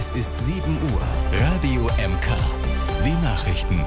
Es ist 7 Uhr. Radio MK. Die Nachrichten.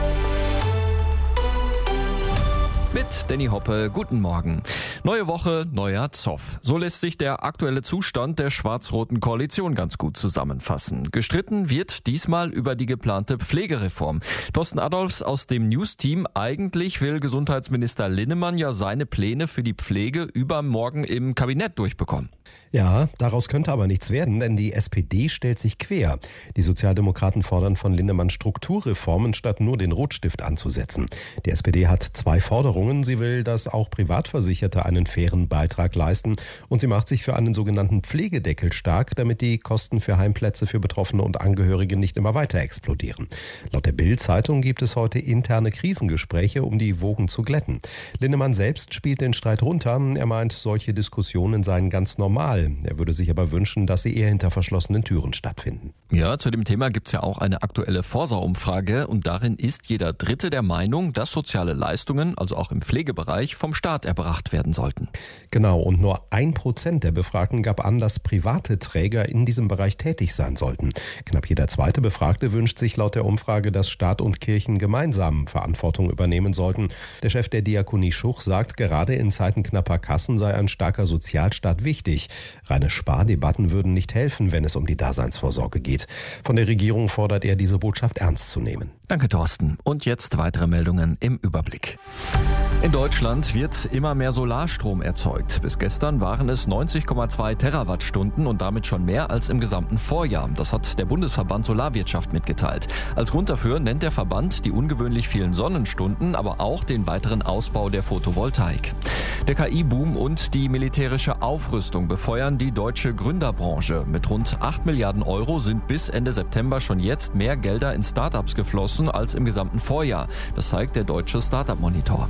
Mit Danny Hoppe, guten Morgen. Neue Woche, neuer Zoff. So lässt sich der aktuelle Zustand der schwarz-roten Koalition ganz gut zusammenfassen. Gestritten wird diesmal über die geplante Pflegereform. Thorsten Adolphs aus dem News-Team: Eigentlich will Gesundheitsminister Linnemann ja seine Pläne für die Pflege übermorgen im Kabinett durchbekommen. Ja, daraus könnte aber nichts werden, denn die SPD stellt sich quer. Die Sozialdemokraten fordern von Linnemann Strukturreformen, statt nur den Rotstift anzusetzen. Die SPD hat 2 Forderungen. Sie will, dass auch Privatversicherte einen fairen Beitrag leisten, und sie macht sich für einen sogenannten Pflegedeckel stark, damit die Kosten für Heimplätze für Betroffene und Angehörige nicht immer weiter explodieren. Laut der Bild-Zeitung gibt es heute interne Krisengespräche, um die Wogen zu glätten. Linnemann selbst spielt den Streit runter. Er meint, solche Diskussionen seien ganz normal. Er würde sich aber wünschen, dass sie eher hinter verschlossenen Türen stattfinden. Ja, zu dem Thema gibt's ja auch eine aktuelle Forsa-Umfrage, und darin ist jeder Dritte der Meinung, dass soziale Leistungen, also auch im Pflegebereich, vom Staat erbracht werden sollten. Genau, und nur 1% der Befragten gab an, dass private Träger in diesem Bereich tätig sein sollten. Knapp jeder zweite Befragte wünscht sich laut der Umfrage, dass Staat und Kirchen gemeinsam Verantwortung übernehmen sollten. Der Chef der Diakonie Schuch sagt, gerade in Zeiten knapper Kassen sei ein starker Sozialstaat wichtig. Reine Spardebatten würden nicht helfen, wenn es um die Daseinsvorsorge geht. Von der Regierung fordert er, diese Botschaft ernst zu nehmen. Danke, Thorsten. Und jetzt weitere Meldungen im Überblick. In Deutschland wird immer mehr Solarstrom erzeugt. Bis gestern waren es 90,2 Terawattstunden und damit schon mehr als im gesamten Vorjahr. Das hat der Bundesverband Solarwirtschaft mitgeteilt. Als Grund dafür nennt der Verband die ungewöhnlich vielen Sonnenstunden, aber auch den weiteren Ausbau der Photovoltaik. Der KI-Boom und die militärische Aufrüstung befeuern die deutsche Gründerbranche. Mit rund 8 Milliarden Euro sind bis Ende September schon jetzt mehr Gelder in Startups geflossen als im gesamten Vorjahr. Das zeigt der deutsche Startup-Monitor.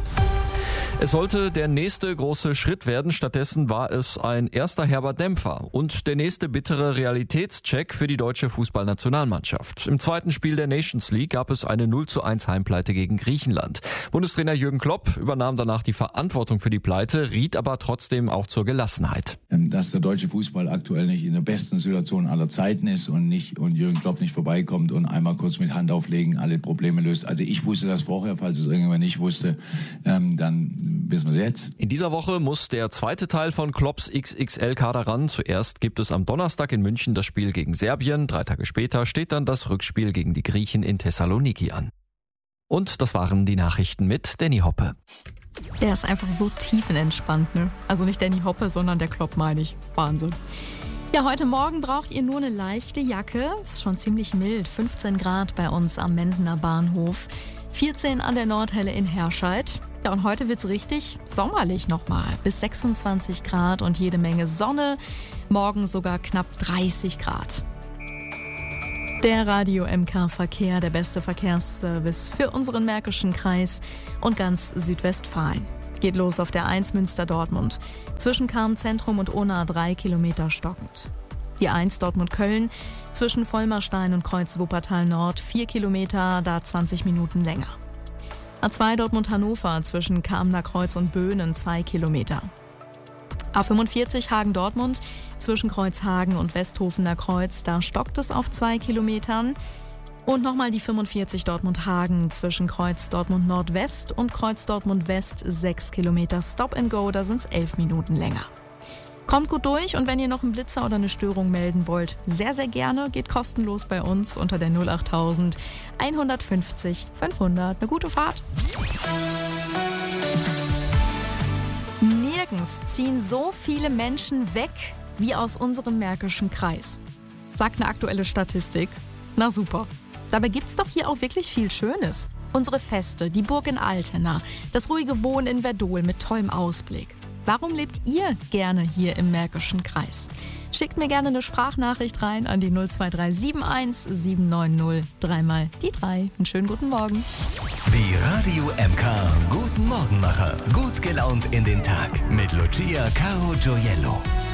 Es sollte der nächste große Schritt werden, stattdessen war es ein erster herber Dämpfer und der nächste bittere Realitätscheck für die deutsche Fußballnationalmannschaft. Im zweiten Spiel der Nations League gab es eine 0:1 Heimpleite gegen Griechenland. Bundestrainer Jürgen Klopp übernahm danach die Verantwortung für die Pleite, riet aber trotzdem auch zur Gelassenheit. Dass der deutsche Fußball aktuell nicht in der besten Situation aller Zeiten ist und Jürgen Klopp nicht vorbeikommt und einmal kurz mit Hand auflegen alle Probleme löst. Also ich wusste das vorher, falls es irgendjemand nicht wusste, dann wissen wir es jetzt. In dieser Woche muss der zweite Teil von Klopps XXL-Kader ran. Zuerst gibt es am Donnerstag in München das Spiel gegen Serbien. 3 Tage später steht dann das Rückspiel gegen die Griechen in Thessaloniki an. Und das waren die Nachrichten mit Danny Hoppe. Der ist einfach so tiefenentspannt, ne? Also nicht Danny Hoppe, sondern der Klopp, meine ich. Wahnsinn. Ja, heute Morgen braucht ihr nur eine leichte Jacke. Ist schon ziemlich mild. 15 Grad bei uns am Mendener Bahnhof. 14 an der Nordhelle in Herscheid. Ja, und heute wird's richtig sommerlich nochmal. Bis 26 Grad und jede Menge Sonne. Morgen sogar knapp 30 Grad. Der Radio MK Verkehr, der beste Verkehrsservice für unseren Märkischen Kreis und ganz Südwestfalen. Geht los auf der 1 Münster-Dortmund. Zwischen Cham-Zentrum und Unna 3 Kilometer stockend. Die 1 Dortmund-Köln zwischen Vollmerstein und Kreuz-Wuppertal-Nord 4 Kilometer, da 20 Minuten länger. A2 Dortmund-Hannover zwischen Kamener Kreuz und Böhnen 2 Kilometer. A45 Hagen-Dortmund zwischen Kreuzhagen und Westhofener Kreuz, da stockt es auf 2 Kilometern. Und nochmal die 45 Dortmund-Hagen zwischen Kreuz Dortmund-Nordwest und Kreuz Dortmund-West 6 Kilometer Stop and Go, da sind es 11 Minuten länger. Kommt gut durch, und wenn ihr noch einen Blitzer oder eine Störung melden wollt, sehr, sehr gerne. Geht kostenlos bei uns unter der 08000 150 500. Eine gute Fahrt. Nirgends ziehen so viele Menschen weg wie aus unserem Märkischen Kreis, sagt eine aktuelle Statistik. Na super. Dabei gibt's doch hier auch wirklich viel Schönes. Unsere Feste, die Burg in Altena, das ruhige Wohnen in Verdol mit tollem Ausblick. Warum lebt ihr gerne hier im Märkischen Kreis? Schickt mir gerne eine Sprachnachricht rein an die 02371 790 3 die 3. Einen schönen guten Morgen. Die Radio MK Guten Morgenmacher. Gut gelaunt in den Tag mit Lucia Caro Gioiello.